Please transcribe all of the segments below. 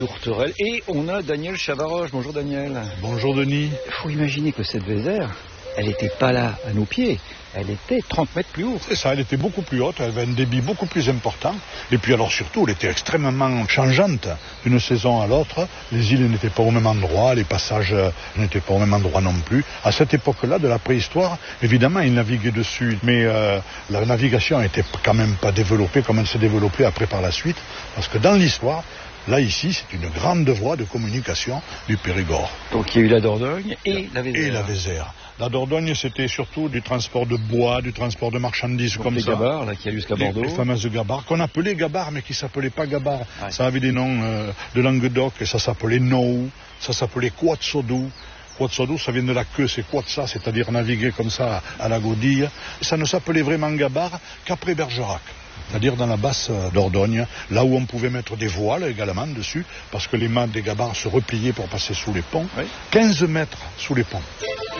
Tourterelle. Et on a Daniel Chavaroche. Bonjour Daniel. Bonjour Denis. Il faut imaginer que cette Vézère, elle n'était pas là à nos pieds. Elle était 30 mètres plus haut. C'est ça, elle était beaucoup plus haute, elle avait un débit beaucoup plus important. Et puis alors surtout, elle était extrêmement changeante d'une saison à l'autre. Les îles n'étaient pas au même endroit, les passages n'étaient pas au même endroit non plus. À cette époque-là, de la préhistoire, évidemment, ils naviguaient dessus. Mais la navigation n'était quand même pas développée comme elle s'est développée après par la suite. Parce que dans l'histoire, là, ici, c'est une grande voie de communication du Périgord. Donc il y a eu la Dordogne et la Vézère. Et la Vézère. La Dordogne, c'était surtout du transport de bois, du transport de marchandises. Donc comme les ça. gabarres, là, qui allent jusqu'à Bordeaux. Les fameuses gabarres, qu'on appelait gabarres, mais qui ne s'appelaient pas gabarres. Ouais. Ça avait des noms de Languedoc, et ça s'appelait Nou, ça s'appelait Quatsodou. Quatsodou, ça vient de la queue, c'est Quatsa, c'est-à-dire naviguer comme ça à la godille. Et ça ne s'appelait vraiment gabarre qu'après Bergerac. C'est-à-dire dans la basse Dordogne, là où on pouvait mettre des voiles également dessus, parce que les mâts des gabarres se repliaient pour passer sous les ponts. Oui. 15 mètres sous les ponts.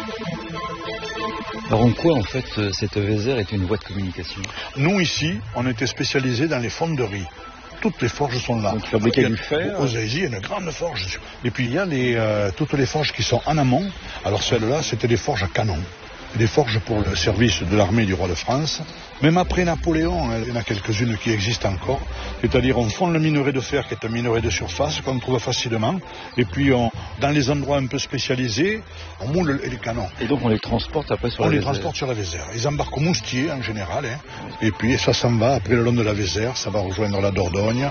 Alors en quoi, en fait, cette Vézère est une voie de communication? Nous, ici, on était spécialisés dans les fonderies. Toutes les forges sont là. Donc, fabriquer du fer. Aux Aisies, il y a une grande forge. Et puis, il y a toutes les forges qui sont en amont. Alors, celles-là, c'était des forges à canon. Des forges pour le service de l'armée du roi de France. Même après Napoléon, il y en a quelques-unes qui existent encore. C'est-à-dire, on fonde le minerai de fer, qui est un minerai de surface, qu'on trouve facilement. Et puis, dans les endroits un peu spécialisés, on moule les canons. Et donc, on les transporte après sur la Vézère. On les transporte sur la Vézère. Ils embarquent au Moustier, en général. Et puis, ça s'en va, après le long de la Vézère, ça va rejoindre la Dordogne.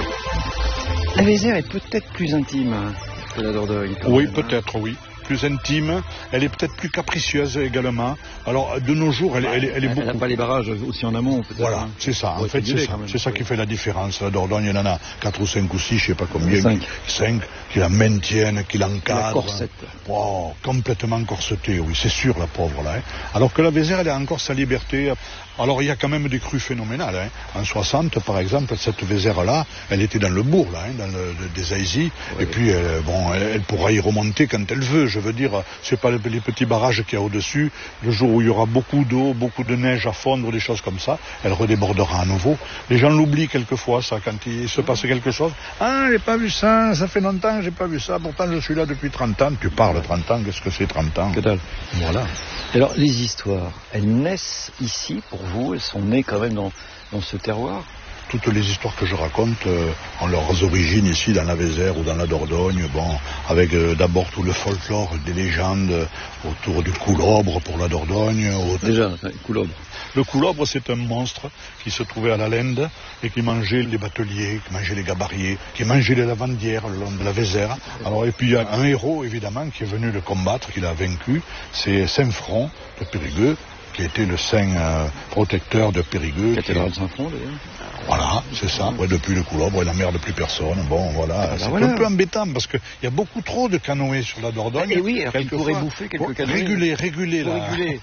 La Vézère est peut-être plus intime que la Dordogne. Oui, peut-être, oui. Plus intime, elle est peut-être plus capricieuse également. Alors, de nos jours, elle est beaucoup... Elle n'a pas les barrages aussi en amont, peut-être. Voilà, c'est ça. En fait, c'est ça qui fait la différence. La Dordogne, il y en a 4 ou 5 ou 6, je ne sais pas combien. 5 qui la maintiennent, qui l'encadrent. La corsette. Wow, complètement corsetée, oui, c'est sûr, la pauvre, là. Alors que la Vézère, elle a encore sa liberté. Alors, il y a quand même des crues phénoménales. En 60, par exemple, cette Vézère-là, elle était dans le bourg, là, dans des Aisies. Oui. Et puis, elle pourra y remonter quand elle veut. Je veux dire, c'est pas les petits barrages qu'il y a au-dessus. Le jour où il y aura beaucoup d'eau, beaucoup de neige à fondre, des choses comme ça, elle redébordera à nouveau. Les gens l'oublient quelquefois, ça, quand il se passe quelque chose. Ah, j'ai pas vu ça fait longtemps, j'ai pas vu ça. Pourtant, je suis là depuis 30 ans. Tu parles 30 ans, qu'est-ce que c'est 30 ans? Que dalle. Voilà. Alors, les histoires, elles naissent ici pour vous? Elles sont nées quand même dans ce terroir? Toutes les histoires que je raconte ont leurs origines ici dans la Vézère ou dans la Dordogne, avec d'abord tout le folklore, des légendes autour du coulobre pour la Dordogne. Déjà, coulobre. Le coulobre, c'est un monstre qui se trouvait à la Lende et qui mangeait les bateliers, qui mangeait les gabariers, qui mangeait les lavandières le long de la Vézère. Alors, et puis il y a un héros, évidemment, qui est venu le combattre, qui l'a vaincu, c'est Saint-Front de Périgueux, qui était le saint protecteur de Périgueux. Cathédrale Saint-Front, d'ailleurs. Voilà, c'est ça. Ouais, depuis le coulobre, il n'emmerde plus personne. Bon, voilà. C'est un peu embêtant parce qu'il y a beaucoup trop de canoës sur la Dordogne. Et oui, alors il pourrait bouffer quelques canoës. Réguler, là.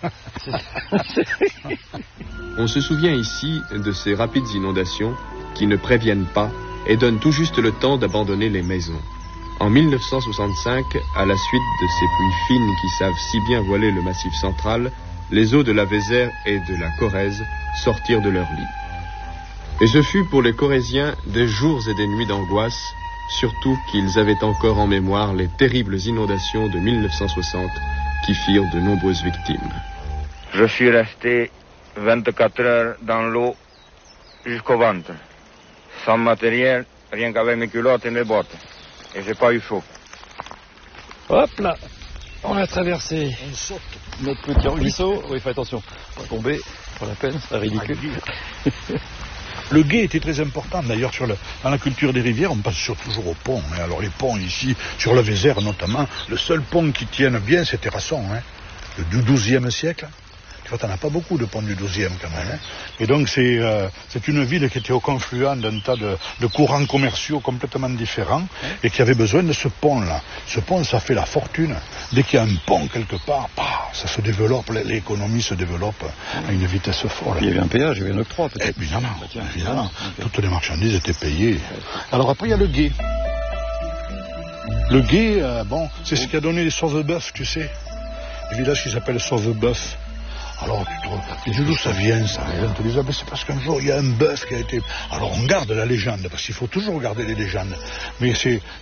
On se souvient ici de ces rapides inondations qui ne préviennent pas et donnent tout juste le temps d'abandonner les maisons. En 1965, à la suite de ces pluies fines qui savent si bien voiler le massif central, les eaux de la Vézère et de la Corrèze sortirent de leur lit. Et ce fut pour les Corréziens des jours et des nuits d'angoisse, surtout qu'ils avaient encore en mémoire les terribles inondations de 1960 qui firent de nombreuses victimes. Je suis resté 24 heures dans l'eau jusqu'au ventre, sans matériel, rien qu'avec mes culottes et mes bottes. Et j'ai pas eu chaud. Hop là, on a traversé notre petit ruisseau. Oui, fais attention, on va tomber, pas la peine, c'est ridicule. Le gué était très important, d'ailleurs, dans la culture des rivières, on passe toujours aux ponts. Alors les ponts ici, sur la Vézère notamment, le seul pont qui tienne bien, c'est Terrasson, du XIIe siècle. Tu vois, t'en as pas beaucoup de ponts du XIIe quand même. Et donc c'est une ville qui était au confluent d'un tas de courants commerciaux complètement différents et qui avait besoin de ce pont-là. Ce pont, ça fait la fortune. Dès qu'il y a un pont quelque part, ça se développe, l'économie se développe à une vitesse folle. Il y avait un péage, il y avait un octroi peut-être. Évidemment, évidemment. Okay. Toutes les marchandises étaient payées. Alors après, il y a le gué. Le gué, c'est ce qui a donné les Sauve-Boeuf, tu sais. Le village qui s'appelle Sauve-Boeuf. Alors, tu te dis d'où ça vient, ça? Et on te dit, c'est parce qu'un jour, il y a un bœuf qui a été... Alors, on garde la légende, parce qu'il faut toujours garder les légendes. Mais c'est